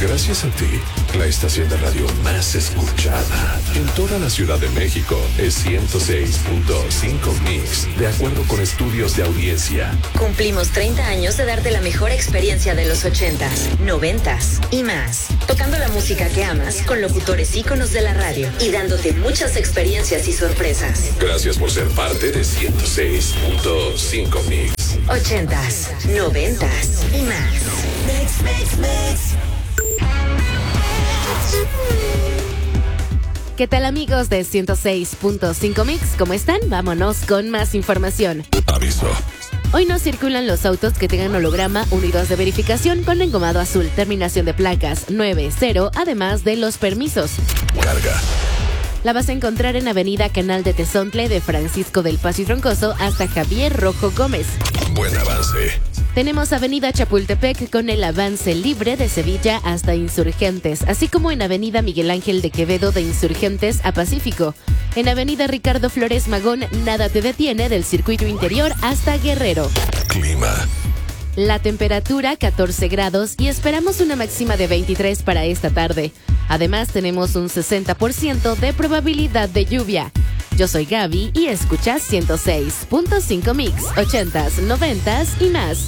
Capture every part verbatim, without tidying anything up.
Gracias a ti, la estación de radio más escuchada en toda la Ciudad de México es ciento seis punto cinco Mix, de acuerdo con estudios de audiencia. Cumplimos treinta años de darte la mejor experiencia de los ochentas, noventas y más. Tocando la música que amas con locutores íconos de la radio y dándote muchas experiencias y sorpresas. Gracias por ser parte de ciento seis punto cinco Mix. Ochentas, noventas y más. Mix, mix, mix. ¿Qué tal, amigos de ciento seis punto cinco Mix? ¿Cómo están? Vámonos con más información. Aviso. Hoy no circulan los autos que tengan holograma unidos de verificación con engomado azul, terminación de placas nueve cero, además de los permisos. Carga. La vas a encontrar en Avenida Canal de Tezontle, de Francisco del Paso y Troncoso hasta Javier Rojo Gómez. Buen avance. Tenemos Avenida Chapultepec con el avance libre de Sevilla hasta Insurgentes, así como en Avenida Miguel Ángel de Quevedo de Insurgentes a Pacífico. En Avenida Ricardo Flores Magón, nada te detiene del circuito interior hasta Guerrero. Clima. La temperatura catorce grados y esperamos una máxima de veintitrés para esta tarde. Además, tenemos un sesenta por ciento de probabilidad de lluvia. Yo soy Gaby y escuchas ciento seis punto cinco Mix, ochentas, noventas y más.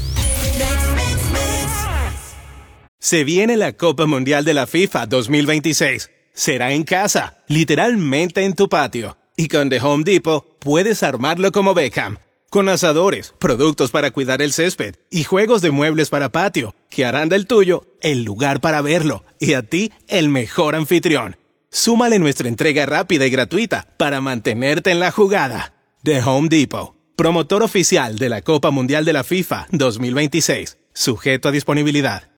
Se viene la Copa Mundial de la FIFA dos mil veintiséis. Será en casa, literalmente en tu patio. Y con The Home Depot puedes armarlo como Beckham. Con asadores, productos para cuidar el césped y juegos de muebles para patio, que harán del tuyo el lugar para verlo y a ti el mejor anfitrión. Súmale nuestra entrega rápida y gratuita para mantenerte en la jugada. The Home Depot, promotor oficial de la Copa Mundial de la FIFA dos mil veintiséis, sujeto a disponibilidad.